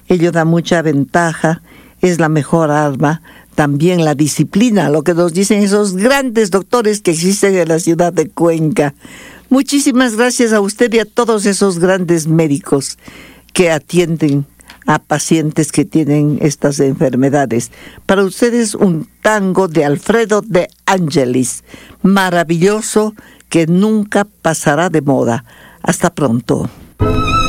Ello da mucha ventaja, es la mejor arma. También la disciplina, lo que nos dicen esos grandes doctores que existen en la ciudad de Cuenca. Muchísimas gracias a usted y a todos esos grandes médicos que atienden a pacientes que tienen estas enfermedades. Para ustedes un tango de Alfredo de Angelis, maravilloso, que nunca pasará de moda. Hasta pronto.